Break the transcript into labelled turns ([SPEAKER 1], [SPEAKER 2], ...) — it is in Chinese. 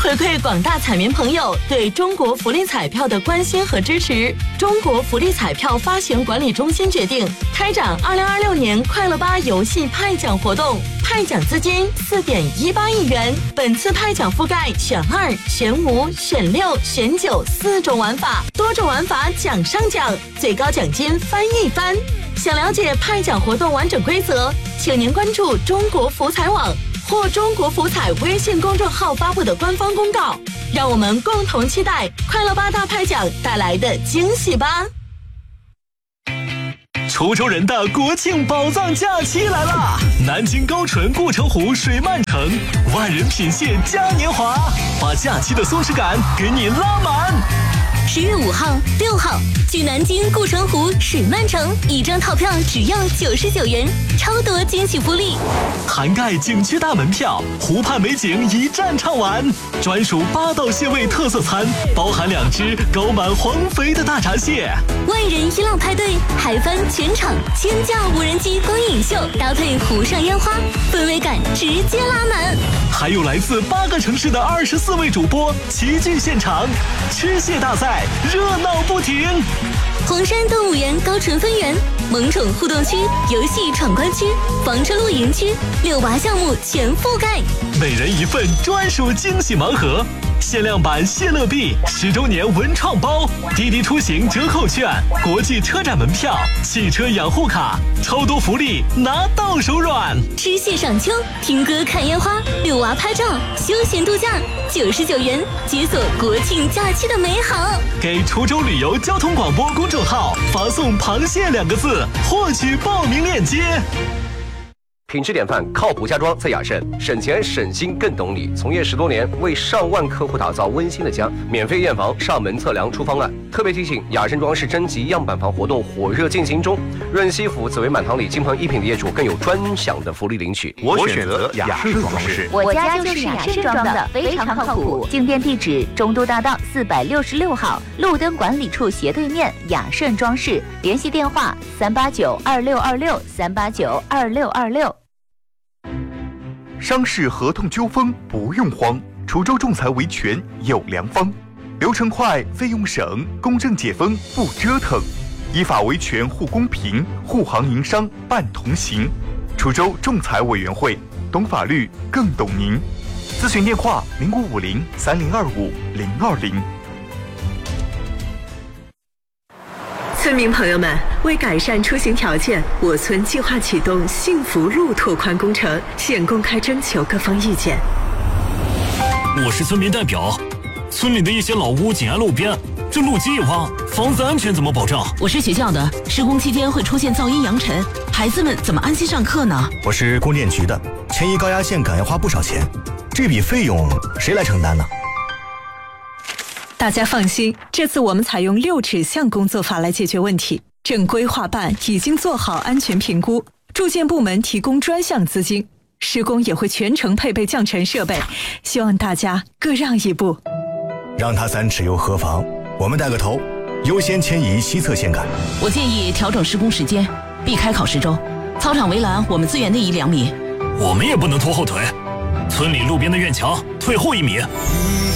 [SPEAKER 1] 回馈广大彩民朋友对中国福利彩票的关心和支持，中国福利彩票发行管理中心决定开展2026年快乐吧游戏派奖活动，派奖资金4.18亿元。本次派奖覆盖选2、选5、选6、选94种玩法，多种玩法奖上奖，最高奖金翻一番。想了解派奖活动完整规则，请您关注中国福彩网或中国福彩微信公众号发布的官方公告。让我们共同期待快乐吧大派奖带来的惊喜吧！
[SPEAKER 2] 滁州人的国庆宝藏假期来了！南京高淳顾城湖水漫城，万人品蟹嘉年华，把假期的松弛感给你拉满。
[SPEAKER 3] 10月5号、6号，去南京顾城湖水漫城，一张套票只要99元，超多惊喜福利，
[SPEAKER 2] 涵盖景区大门票、湖畔美景一站畅玩，专属8道蟹味特色餐，包含2只高满黄肥的大闸蟹，
[SPEAKER 3] 万人一浪派对，海帆全场千架无人机光影秀，搭配湖上烟花，氛围感直接拉满。
[SPEAKER 2] 还有来自8个城市的24位主播齐聚现场，吃蟹大赛热闹不停。
[SPEAKER 3] 黄山动物园高淳分园、萌宠互动区、游戏闯关区、房车露营区，6娃项目全覆盖，
[SPEAKER 2] 每人一份专属惊喜盲盒，限量版谢乐币、10周年文创包、滴滴出行折扣券、国际车展门票、汽车养护卡，超多福利拿到手软。
[SPEAKER 3] 吃蟹赏秋，听歌看烟花，6娃拍照，休闲度假，99元解锁国庆假期的美好。
[SPEAKER 2] 给滁州旅游交通广播公众号发送螃蟹2个字，获取报名链接。
[SPEAKER 4] 品质典范，靠谱家装在雅盛，省钱省心更懂你。从业10多年，为上万客户打造温馨的家，免费验房、上门测量、出方案。特别提醒，雅盛装饰征集样板房活动火热进行中，润西府紫薇满堂里金鹏一品的业主更有专享的福利领取。
[SPEAKER 5] 我选择雅盛装饰，
[SPEAKER 6] 我家就是雅盛装的，非常靠谱。进店地址：中都大道466号，路灯管理处斜对面，雅盛装饰。联系电话3892626，3892626。
[SPEAKER 5] 商事合同纠纷不用慌，滁州仲裁维权有良方，流程快，费用省，公正解纷不折腾，依法维权护公平，护行营商办同行。滁州仲裁委员会，懂法律更懂您。咨询电话05503025-020。
[SPEAKER 7] 村民朋友们，为改善出行条件，我村计划启动幸福路拓宽工程，现公开征求各方意见。
[SPEAKER 8] 我是村民代表，村里的一些老屋紧挨路边，这路基一挖，房子安全怎么保障？
[SPEAKER 1] 我是学校的，施工期间会出现噪音扬尘，孩子们怎么安心上课呢？
[SPEAKER 9] 我是供电局的，迁移高压线可要花不少钱，这笔费用谁来承担呢？
[SPEAKER 10] 大家放心，这次我们采用6指向工作法来解决问题。正规划办已经做好安全评估，住建部门提供专项资金，施工也会全程配备降尘设备，希望大家各让一步。
[SPEAKER 9] 让他3尺又何妨？我们带个头，优先迁移西侧线杆。
[SPEAKER 1] 我建议调整施工时间，避开考试周。操场围栏我们自原内移2米。
[SPEAKER 8] 我们也不能拖后腿，村里路边的院墙退后1米。